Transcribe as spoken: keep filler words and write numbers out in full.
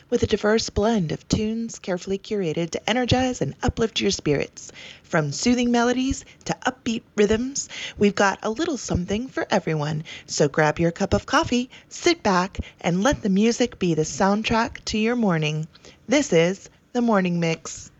with a diverse blend of tunes carefully curated to energize and uplift your spirits. From soothing melodies to upbeat rhythms, we've got a little something for everyone. So grab your cup of coffee, sit back, and let the music be the soundtrack to your morning. This is The Morning Mix.